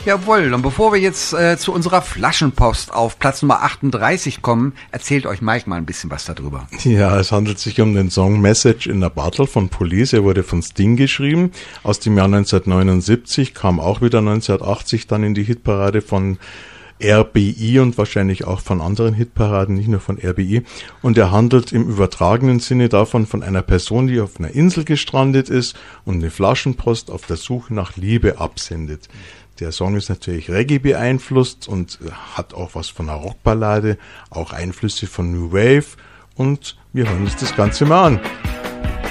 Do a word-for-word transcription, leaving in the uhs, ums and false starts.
Jawohl, und bevor wir jetzt äh, zu unserer Flaschenpost auf Platz Nummer achtunddreißig kommen, erzählt euch Mike mal ein bisschen was darüber. Ja, es handelt sich um den Song Message in a Bottle von Police. Er wurde von Sting geschrieben, aus dem Jahr neunzehnhundertneunundsiebzig, kam auch wieder neunzehnhundertachtzig dann in die Hitparade von R B I und wahrscheinlich auch von anderen Hitparaden, nicht nur von R B I. Und er handelt im übertragenen Sinne davon von einer Person, die auf einer Insel gestrandet ist und eine Flaschenpost auf der Suche nach Liebe absendet. Der Song ist natürlich Reggae beeinflusst und hat auch was von einer Rockballade, auch Einflüsse von New Wave, und wir hören uns das Ganze mal an.